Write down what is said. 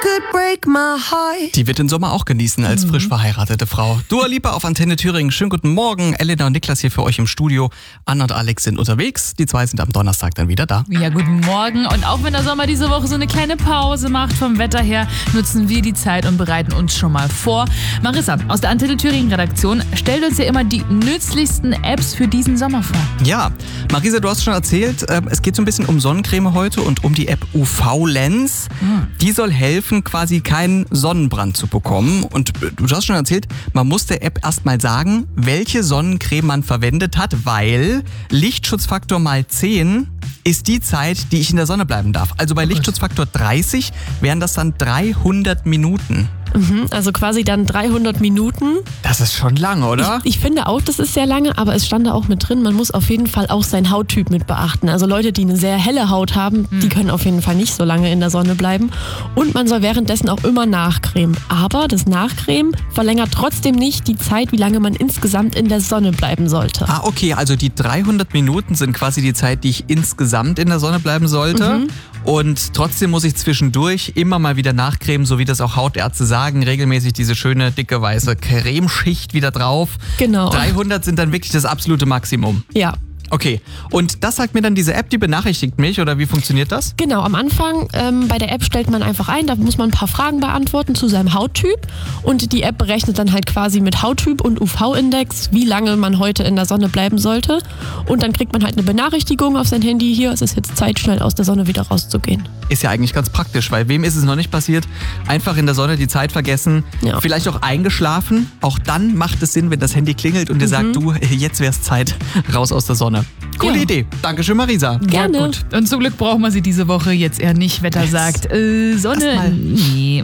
could break my heart. Die wird den Sommer auch genießen als frisch verheiratete Frau. Dua Lipa auf Antenne Thüringen. Schönen guten Morgen. Elena und Niklas hier für euch im Studio. Anna und Alex sind unterwegs. Die zwei sind am Donnerstag dann wieder da. Ja, guten Morgen. Und auch wenn der Sommer diese Woche so eine kleine Pause macht vom Wetter her, nutzen wir die Zeit und bereiten uns schon mal vor. Marissa aus der Antenne Thüringen Redaktion stellt uns ja immer die nützlichsten Apps für diesen Sommer vor. Ja, Marisa, du hast schon erzählt, es geht so ein bisschen um Sonnencreme heute und um die App UV-Lens. Die soll helfen, quasi keinen Sonnenbrand zu bekommen. Und du hast schon erzählt, man muss der App erstmal sagen, welche Sonnencreme man verwendet hat, weil Lichtschutzfaktor mal 10 ist die Zeit, die ich in der Sonne bleiben darf. Also bei Lichtschutzfaktor 30 wären das dann 300 Minuten. Also quasi dann 300 Minuten. Das ist schon lang, oder? Ich finde auch, das ist sehr lange, aber es stand da auch mit drin, man muss auf jeden Fall auch seinen Hauttyp mit beachten. Also Leute, die eine sehr helle Haut haben, die können auf jeden Fall nicht so lange in der Sonne bleiben. Und man soll währenddessen auch immer nachcremen. Aber das Nachcremen verlängert trotzdem nicht die Zeit, wie lange man insgesamt in der Sonne bleiben sollte. Ah, okay, also die 300 Minuten sind quasi die Zeit, die ich insgesamt in der Sonne bleiben sollte. Und trotzdem muss ich zwischendurch immer mal wieder nachcremen, so wie das auch Hautärzte sagen, regelmäßig diese schöne, dicke, weiße Cremeschicht wieder drauf. Genau. 300 sind dann wirklich das absolute Maximum. Ja. Okay, und das sagt mir dann diese App, die benachrichtigt mich, oder wie funktioniert das? Genau, am Anfang bei der App stellt man einfach ein, da muss man ein paar Fragen beantworten zu seinem Hauttyp und die App berechnet dann halt quasi mit Hauttyp und UV-Index, wie lange man heute in der Sonne bleiben sollte und dann kriegt man halt eine Benachrichtigung auf sein Handy, hier, es ist jetzt Zeit, schnell aus der Sonne wieder rauszugehen. Ist ja eigentlich ganz praktisch, weil wem ist es noch nicht passiert? Einfach in der Sonne die Zeit vergessen, vielleicht auch eingeschlafen. Auch dann macht es Sinn, wenn das Handy klingelt und dir sagt, du, jetzt wär's Zeit, raus aus der Sonne. Coole Idee. Dankeschön, Marisa. Gerne. Ja, gut. Und zum Glück brauchen wir sie diese Woche jetzt eher nicht. Wetter sagt, Sonne, nee.